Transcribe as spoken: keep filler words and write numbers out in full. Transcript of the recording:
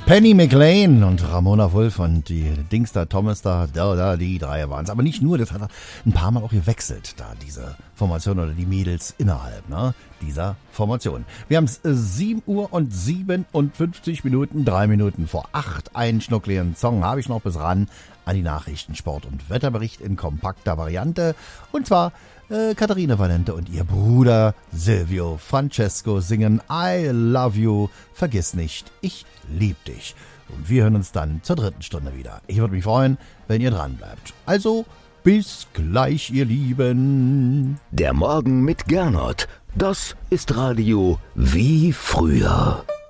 Penny McLean und Ramona Wulff und die Dings da, Thomas da, da, da die drei waren es. Aber nicht nur, das hat er ein paar Mal auch gewechselt, da diese Formation oder die Mädels innerhalb ne, dieser Formation. Wir haben äh, sieben Uhr und siebenundfünfzig Minuten, drei Minuten vor acht. Einen schnuckligen Song habe ich noch bis ran an die Nachrichten, Sport und Wetterbericht in kompakter Variante. Und zwar äh, Katharina Valente und ihr Bruder Silvio Francesco singen I Love You, vergiss nicht, ich lieb dich. Und wir hören uns dann zur dritten Stunde wieder. Ich würde mich freuen, wenn ihr dran bleibt. Also, bis gleich, ihr Lieben. Der Morgen mit Gernot, das ist Radio wie früher.